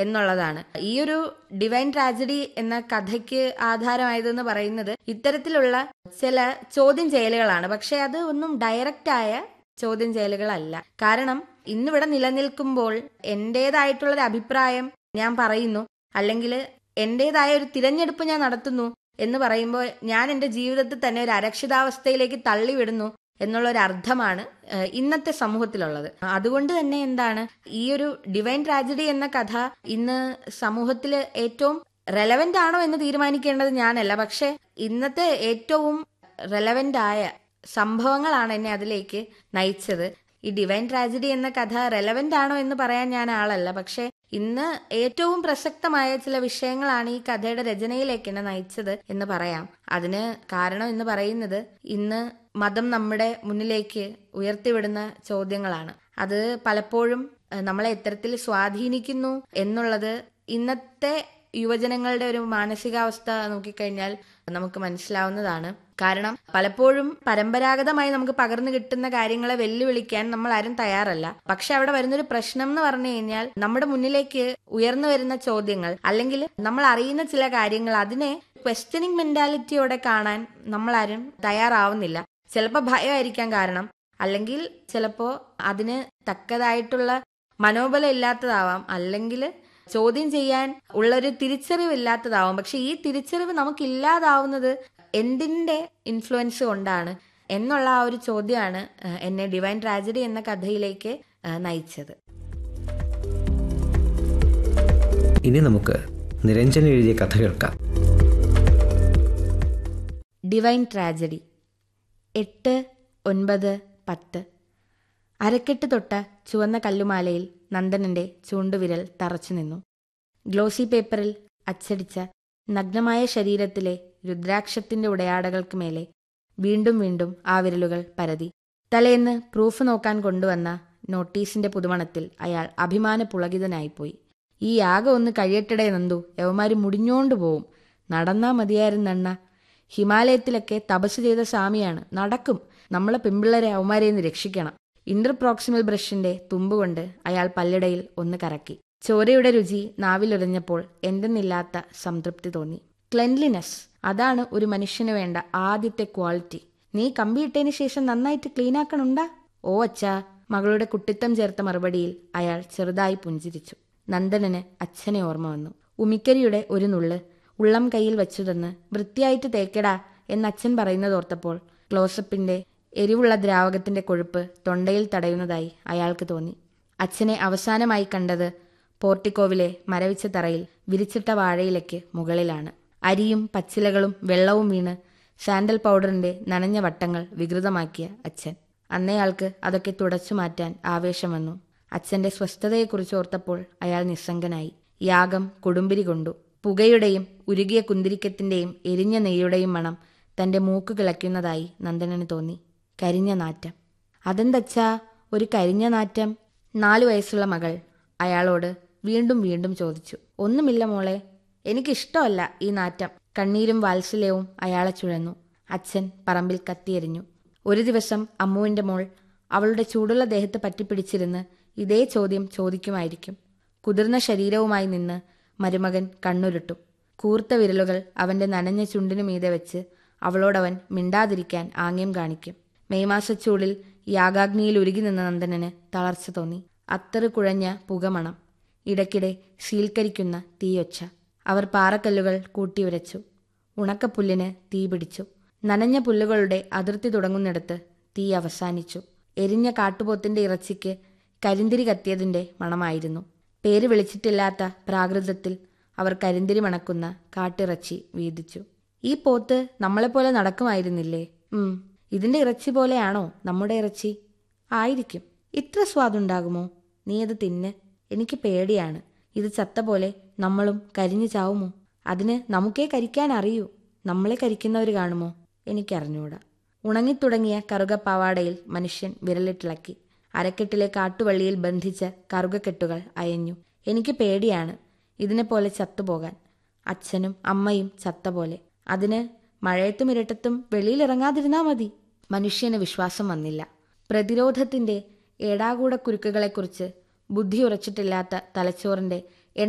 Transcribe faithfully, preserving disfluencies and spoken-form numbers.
എന്നുള്ളതാണ്. ഈ ഒരു ഡിവൈൻ ട്രാജഡി എന്ന കഥയ്ക്ക് ആധാരമായതെന്ന് പറയുന്നത് ഇത്തരത്തിലുള്ള ചില ചോദ്യം ചെയ്യലുകളാണ്. പക്ഷെ അത് ഒന്നും ഡയറക്റ്റ് ആയ ചോദ്യം ചെയ്യലുകളല്ല. കാരണം ഇന്നിവിടെ നിലനിൽക്കുമ്പോൾ എന്റേതായിട്ടുള്ളൊരു അഭിപ്രായം ഞാൻ പറയുന്നു, അല്ലെങ്കിൽ എന്റേതായ ഒരു തിരഞ്ഞെടുപ്പ് ഞാൻ നടത്തുന്നു എന്ന് പറയുമ്പോൾ ഞാൻ എന്റെ ജീവിതത്തിൽ തന്നെ ഒരു അരക്ഷിതാവസ്ഥയിലേക്ക് തള്ളിവിടുന്നു എന്നുള്ളൊരു അർത്ഥമാണ് ഇന്നത്തെ സമൂഹത്തിലുള്ളത്. അതുകൊണ്ട് തന്നെ എന്താണ് ഈ ഒരു ഡിവൈൻ ട്രാജഡി എന്ന കഥ ഇന്ന് സമൂഹത്തിൽ ഏറ്റവും റെലവെന്റ് ആണോ എന്ന് തീരുമാനിക്കേണ്ടത് ഞാനല്ല. പക്ഷെ ഇന്നത്തെ ഏറ്റവും റെലവെന്റ് ആയ സംഭവങ്ങളാണ് എന്നെ അതിലേക്ക് നയിച്ചത്. ഈ ഡിവൈൻ ട്രാജഡി എന്ന കഥ റെലവെന്റ് ആണോ എന്ന് പറയാൻ ഞാൻ ആളല്ല. പക്ഷെ ഇന്ന് ഏറ്റവും പ്രസക്തമായ ചില വിഷയങ്ങളാണ് ഈ കഥയുടെ രചനയിലേക്ക് എന്നെ നയിച്ചത് എന്ന് പറയാം. അതിന് കാരണം എന്ന് പറയുന്നത് ഇന്ന് മതം നമ്മുടെ മുന്നിലേക്ക് ഉയർത്തിവിടുന്ന ചോദ്യങ്ങളാണ്. അത് പലപ്പോഴും നമ്മളെ എത്തരത്തിൽ സ്വാധീനിക്കുന്നു എന്നുള്ളത് ഇന്നത്തെ യുവജനങ്ങളുടെ ഒരു മാനസികാവസ്ഥ നോക്കിക്കഴിഞ്ഞാൽ നമുക്ക് മനസ്സിലാവുന്നതാണ്. കാരണം പലപ്പോഴും പരമ്പരാഗതമായി നമുക്ക് പകർന്നു കിട്ടുന്ന കാര്യങ്ങളെ വെല്ലുവിളിക്കാൻ നമ്മൾ ആരും തയ്യാറല്ല. പക്ഷെ അവിടെ വരുന്നൊരു പ്രശ്നം എന്ന് പറഞ്ഞു കഴിഞ്ഞാൽ നമ്മുടെ മുന്നിലേക്ക് ഉയർന്നു വരുന്ന ചോദ്യങ്ങൾ, അല്ലെങ്കിൽ നമ്മൾ അറിയുന്ന ചില കാര്യങ്ങൾ, അതിനെ ക്വസ്റ്റ്യനിങ് മെന്റാലിറ്റിയോടെ കാണാൻ നമ്മളാരും തയ്യാറാവുന്നില്ല. ചിലപ്പോൾ ഭയമായിരിക്കാം കാരണം, അല്ലെങ്കിൽ ചിലപ്പോ അതിന് തക്കതായിട്ടുള്ള മനോബലം ഇല്ലാത്തതാവാം, അല്ലെങ്കിൽ ചോദ്യം ചെയ്യാൻ ഉള്ളൊരു തിരിച്ചറിവ് ഇല്ലാത്തതാവും. പക്ഷെ ഈ തിരിച്ചറിവ് നമുക്കില്ലാതാവുന്നത് എന്തിന്റെ ഇൻഫ്ലുവൻസ് കൊണ്ടാണ് എന്നുള്ള ആ ഒരു ചോദ്യമാണ് എന്നെ ഡിവൈൻ ട്രാജഡി എന്ന കഥയിലേക്ക് നയിച്ചത്. ഇനി നമുക്ക് നിരഞ്ജൻ എഴുതിയ കഥ കേൾക്കാം. Divine tragedy. എട്ട് ഒൻപത് പത്ത്. അരക്കെട്ട് തൊട്ട ചുവന്ന കല്ലുമാലയിൽ നന്ദനന്റെ ചൂണ്ടുവിരൽ തറച്ചു നിന്നു. ഗ്ലോസി പേപ്പറിൽ അച്ചടിച്ച നഗ്നമായ ശരീരത്തിലെ രുദ്രാക്ഷത്തിന്റെ ഉടയാടകൾക്ക് മേലെ വീണ്ടും വീണ്ടും ആ വിരലുകൾ പരതി. തലേന്ന് പ്രൂഫ് നോക്കാൻ കൊണ്ടുവന്ന നോട്ടീസിന്റെ പുതുമണത്തിൽ അയാൾ അഭിമാന പുളകിതനായിപ്പോയി. ഈ യാഗം ഒന്ന് കഴിയട്ടടേ നന്ദു, യവന്മാര് മുടിഞ്ഞോണ്ടു പോവും. നടന്നാ മതിയായിരുന്നെണ്ണ. ഹിമാലയത്തിലൊക്കെ തപസ് ചെയ്ത സ്വാമിയാണ്. നടക്കും. നമ്മളെ പെമ്പിള്ളരെ അവന്മാരെന്ന് രക്ഷിക്കണം. ഇന്റർ പ്രോക്സിമൽ ബ്രഷിന്റെ തുമ്പുകൊണ്ട് അയാൾ പല്ലിടയിൽ ഒന്ന് കറക്കി. ചോരയുടെ രുചി നാവിലുരഞ്ഞപ്പോൾ എന്തെന്നില്ലാത്ത സംതൃപ്തി തോന്നി. ക്ലെൻലിനെസ്, അതാണ് ഒരു മനുഷ്യന് വേണ്ട ആദ്യത്തെ ക്വാളിറ്റി. നീ കമ്പിയിട്ടതിന് ശേഷം നന്നായിട്ട് ക്ലീനാക്കണുണ്ടാ? ഓ അച്ഛാ. മകളുടെ കുട്ടിത്തം ചേർത്ത മറുപടിയിൽ അയാൾ ചെറുതായി പുഞ്ചിരിച്ചു. നന്ദനന് അച്ഛനെ ഓർമ്മ വന്നു. ഉമിക്കരിയുടെ ഒരു നുള്ള് ഉള്ളം കയ്യിൽ വെച്ചു തന്ന് വൃത്തിയായിട്ട് തേക്കടാ എന്ന് അച്ഛൻ പറയുന്നതോർത്തപ്പോൾ ക്ലോസപ്പിന്റെ എരിവുള്ള ദ്രാവകത്തിന്റെ കൊഴുപ്പ് തൊണ്ടയിൽ തടയുന്നതായി അയാൾക്ക് തോന്നി. അച്ഛനെ അവസാനമായി കണ്ടത് പോർട്ടിക്കോവിലെ മരവിച്ച തറയിൽ വിരിച്ചിട്ട വാഴയിലേക്ക് മുകളിലാണ്. അരിയും പച്ചിലകളും വെള്ളവും വീണ് സാൻഡൽ പൗഡറിന്റെ നനഞ്ഞ വട്ടങ്ങൾ വികൃതമാക്കിയ അച്ഛൻ. അന്നയാൾക്ക് അതൊക്കെ തുടച്ചു മാറ്റാൻ ആവേശം വന്നു. അച്ഛന്റെ സ്വസ്ഥതയെക്കുറിച്ച് ഓർത്തപ്പോൾ അയാൾ നിസ്സംഗനായി. യാഗം കൊടുമ്പിരി കൊണ്ടു. പുകയുടെയും ഉരുകിയ കുന്തിരിക്കത്തിന്റെയും എരിഞ്ഞ നെയ്യുടെയും മണം തന്റെ മൂക്ക് കിളയ്ക്കുന്നതായി നന്ദനന് തോന്നി. കരിഞ്ഞ നാറ്റം. അതെന്തച്ചാ ഒരു കരിഞ്ഞ നാറ്റം? നാലു വയസ്സുള്ള മകൾ അയാളോട് വീണ്ടും വീണ്ടും ചോദിച്ചു. ഒന്നുമില്ല മോളെ, എനിക്കിഷ്ടമല്ല ഈ നാറ്റം. കണ്ണീരും വാത്സല്യവും അയാളെ ചുഴന്നു. അച്ഛൻ പറമ്പിൽ കത്തിയെരിഞ്ഞു. ഒരു ദിവസം അമ്മുവിന്റെ മോൾ അവളുടെ ചൂടുള്ള ദേഹത്ത് പറ്റിപ്പിടിച്ചിരുന്ന് ഇതേ ചോദ്യം ചോദിക്കുമായിരിക്കും. കുതിർന്ന ശരീരവുമായി നിന്ന് മരുമകൻ കണ്ണുരുട്ടും. കൂർത്ത വിരലുകൾ അവന്റെ നനഞ്ഞ ചുണ്ടിനു മീതെ വെച്ച് അവളോടവൻ മിണ്ടാതിരിക്കാൻ ആംഗ്യം കാണിക്കും. മെയ് മാസച്ചൂടിൽ യാഗാഗ്നിയിൽ ഉരുകി നിന്ന നന്ദനന് തളർച്ച തോന്നി. അത്തറ് കുഴഞ്ഞ പുകമണം. ഇടയ്ക്കിടെ ശീൽക്കരിക്കുന്ന തീയൊച്ച. അവർ പാറക്കല്ലുകൾ കൂട്ടിയുരച്ചു. ഉണക്കപ്പുല്ലിന് തീ പിടിച്ചു. നനഞ്ഞ പുല്ലുകളുടെ അതിർത്തി തുടങ്ങുന്നിടത്ത് തീ അവസാനിച്ചു. എരിഞ്ഞ കാട്ടുപോത്തിന്റെ ഇറച്ചിക്ക് കരിന്തിരി കത്തിയതിന്റെ മണമായിരുന്നു. പേര് വിളിച്ചിട്ടില്ലാത്ത പ്രാകൃതത്തിൽ അവർ കരിന്തിരി മണക്കുന്ന കാട്ടിറച്ചി വീതിച്ചു. ഈ പോത്ത് നമ്മളെപ്പോലെ നടക്കുമായിരുന്നില്ലേ? ഉം ഇതിന്റെ ഇറച്ചി പോലെയാണോ നമ്മുടെ ഇറച്ചി? ആയിരിക്കും. ഇത്ര സ്വാദുണ്ടാകുമോ? നീ അത് തിന്ന്. എനിക്ക് പേടിയാണ്. ഇത് ചത്ത പോലെ നമ്മളും കരിഞ്ഞു ചാവുമോ? അതിന് നമുക്കേ കരിക്കാൻ അറിയൂ. നമ്മളെ കരിക്കുന്നവർ കാണുമോ? എനിക്കറിഞ്ഞൂടാ. ഉണങ്ങിത്തുടങ്ങിയ കറുകപ്പാവാടയിൽ മനുഷ്യൻ വിരലിട്ടിളക്കി. അരക്കെട്ടിലെ കാട്ടുവള്ളിയിൽ ബന്ധിച്ച കറുകക്കെട്ടുകൾ അയഞ്ഞു. എനിക്ക് പേടിയാണ് ഇതിനെപ്പോലെ ചത്തുപോകാൻ. അച്ഛനും അമ്മയും ചത്ത പോലെ. അതിന് മഴയത്തും ഇരട്ടത്തും വെളിയിലിറങ്ങാതിരുന്നാ മതി. മനുഷ്യന് വിശ്വാസം വന്നില്ല. പ്രതിരോധത്തിന്റെ ഏടാകൂട കുരുക്കുകളെക്കുറിച്ച് ബുദ്ധി ഉറച്ചിട്ടില്ലാത്ത തലച്ചോറിന്റെ